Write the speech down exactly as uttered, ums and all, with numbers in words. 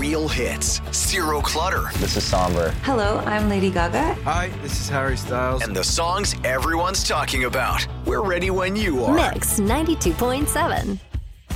real hits, zero clutter. This is Somber. Hello, I'm Lady Gaga. Hi, this is Harry Styles. And the songs everyone's talking about. We're ready when you are. Mix ninety-two point seven.